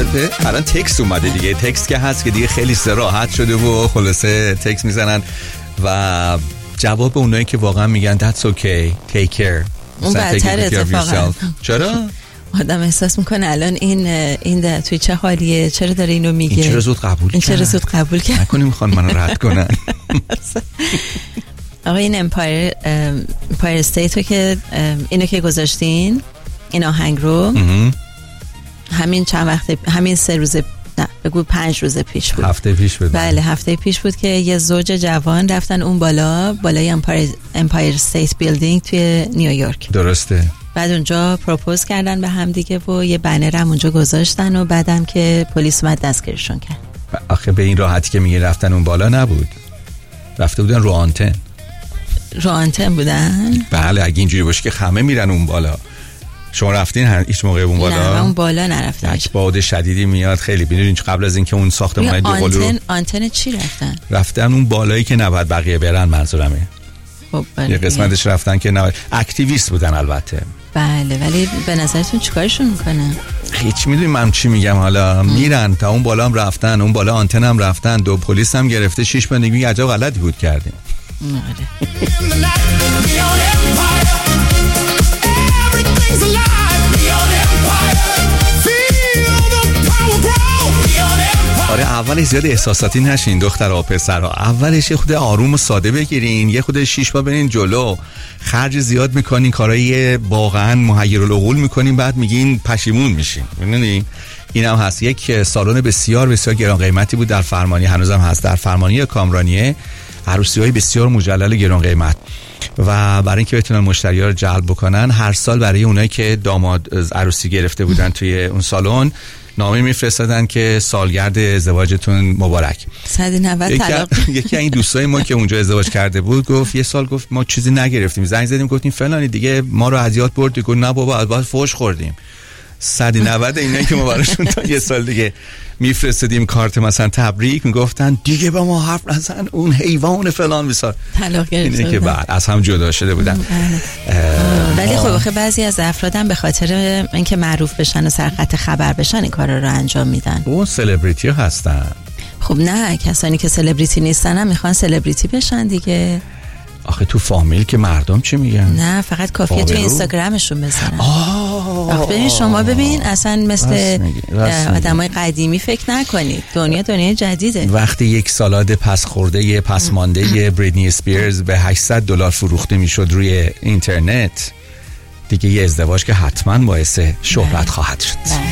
جالبه. الان تکست اومده دیگه، تکست که هست که دیگه خیلی راحت شده و خلاصه تکست میزنن و جواب اونایی که واقعا میگن that's okay take care اون بدتر اتفاقا. چرا؟ آدم احساس میکنه الان این توی چه حالیه، چرا داره اینو میگه، این چرا زود قبول کرد، چرا زود قبول کرد، نکنه میخوان منو رد کنن. آقا این امپایر استیتو که اینو که گذاشتین این آهنگ رو همین چند وقت، همین 3 روز، نه بگو 5 روز پیش بود، هفته پیش بود. بله هفته پیش بود که یه زوج جوان رفتن اون بالای امپایر استیت بیلدینگ توی نیویورک. درسته. بعد اونجا پروپوز کردن به هم دیگه و یه بنر هم اونجا گذاشتن و بعدم که پلیس اومد دستگیرشون کرد. آخه به این راحتی که میگه رفتن اون بالا نبود، رفته بودن رو آنتن. رو آنتن بودن؟ بله اگه اینجوری باشه که همه میرن اون بالا. شما رفتین هیچ موقع اون بالا؟ نه اون بالا نرفتم. یک باد شدیدی میاد خیلی. ببینید قبل از اینکه اون ساختمان دوقلو آنتن چی رفتن اون بالایی که نباید بقیه برن، منظورمه. خب یه قسمتش رفتن که نباید. اکتیویست بودن البته. بله ولی به نظرتون چیکارشون میکنه؟ هیچ میدونی من چی میگم حالا. میرن تا اون بالا هم رفتن، اون بالا آنتن هم رفتن، 2 پلیس هم گرفته، 6 بندگی عجب غلطی بود کردیم. آره اولش زیاد احساساتی نشین دخترها و پسرها. اولش یه خود آروم و ساده بگیرین، یه خود 6 پا برین جلو. خرج زیاد میکنین، کارایی واقعا محیرالعقول میکنین، بعد میگین پشیمون میشین. میدونین این هم هست. یک سالن بسیار بسیار گران قیمتی بود در فرمانی، هنوزم هست در فرمانی کامرانیه. عروسی‌های بسیار مجلل گران قیمت و برای اینکه بتونن مشتری‌ها رو جلب بکنن، هر سال برای اونایی که داماد عروسی گرفته بودن توی اون سالن نامه میفرستادن که سالگرد ازدواجتون مبارک. 190 طلاق. یکی این دوستای ما که اونجا ازدواج کرده بود گفت یه سال گفت ما چیزی نگرفتیم، زنگ زدیم گفتیم فلانی دیگه ما رو اذیت بردی، گفت نه بابا از فوش خوردیم. 190 اینایی که ما براشون تا یه سال دیگه میفرستادیم کارت مثلا تبریک، میگفتن دیگه با ما حرف نزن، اون حیوان فلان بسار طلاق گرفته اینه که بعد از هم جدا شده بودن. ولی خب آخه بعضی از افرادم به خاطر اینکه معروف بشن و سرخط خبر بشن این کارا رو انجام میدن. اون سلبریتی هستن. خب نه کسانی که سلبریتی نیستن هم میخوان سلبریتی بشن دیگه. آخه تو فامیل که مردم چی میگن؟ نه فقط کافیه تو اینستاگرامشون بزنن. ببین شما ببین اصلا مثل آدمای قدیمی فکر نکنید، دنیا جدیده. وقتی یک سالاد پس خورده پس مانده بریتنی اسپیرز به $800 فروخته میشد روی اینترنت، دیگه یه ازدواج که حتما باعث شهرت خواهد شد.